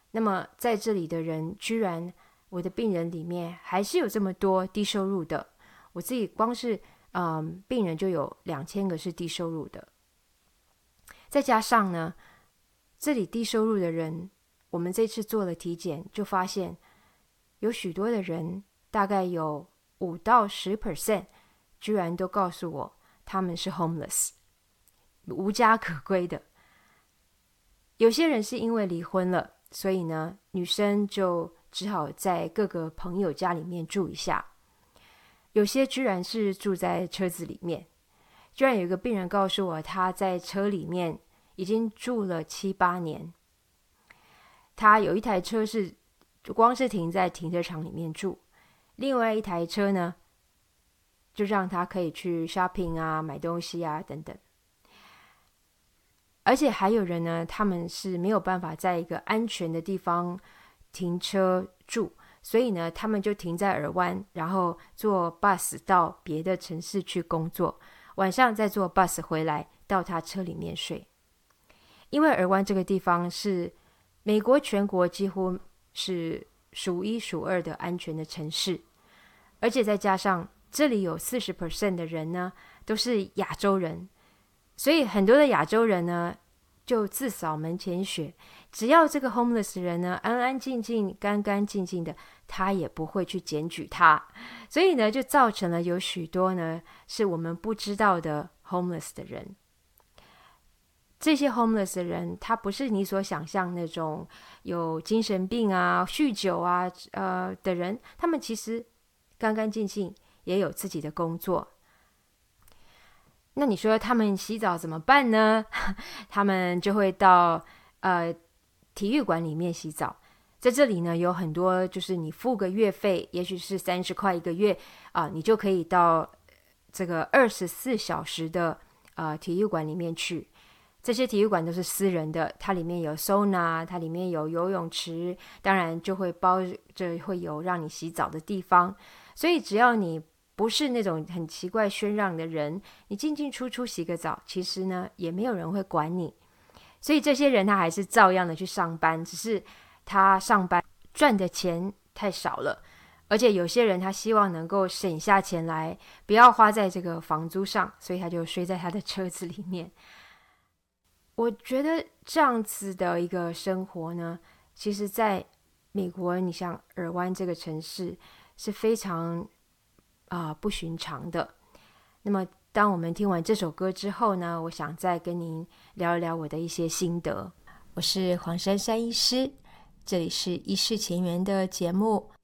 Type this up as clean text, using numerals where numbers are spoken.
那么在这里的人，居然我的病人里面还是有这么多低收入的。我自己光是病人就有2000个是低收入的。再加上呢，这里低收入的人，我们这次做了体检，就发现有许多的人，大概有5到10%，居然都告诉我他们是 homeless， 无家可归的。有些人是因为离婚了，所以呢，女生就只好在各个朋友家里面住一下。有些居然是住在车子里面，居然有一个病人告诉我，他在车里面已经住了7、8年。他有一台车是光是停在停车场里面住，另外一台车呢，就让他可以去 shopping 啊、买东西啊等等。而且还有人呢，他们是没有办法在一个安全的地方停车住，所以呢，他们就停在尔湾，然后坐 bus 到别的城市去工作，晚上再坐 bus 回来到他车里面睡。因为尔湾这个地方是美国全国几乎是数1数2的安全的城市，而且再加上这里有40% 的人呢都是亚洲人，所以很多的亚洲人呢就自扫门前雪，只要这个 homeless 人呢安安静静、干干净净的，他也不会去检举他，所以呢就造成了有许多呢是我们不知道的 homeless 的人。这些 homeless 的人，他不是你所想象那种有精神病啊、酗酒啊的人，他们其实干干净净，也有自己的工作。那你说他们洗澡怎么办呢？他们就会到体育馆里面洗澡。在这里呢，有很多就是你付个月费，也许是30块一个月你就可以到这个24小时的体育馆里面去。这些体育馆都是私人的，它里面有 sauna， 它里面有游泳池，当然就会包着会有让你洗澡的地方。所以只要你不是那种很奇怪喧嚷的人，你进进出出洗个澡，其实呢也没有人会管你。所以这些人他还是照样的去上班，只是他上班赚的钱太少了，而且有些人他希望能够省下钱来，不要花在这个房租上，所以他就睡在他的车子里面。我觉得这样子的一个生活呢，其实在美国，你像尔湾这个城市是非常不寻常的。那么当我们听完这首歌之后呢，我想再跟您聊一聊我的一些心得。我是黄珊珊医师，这里是医事前缘的节目，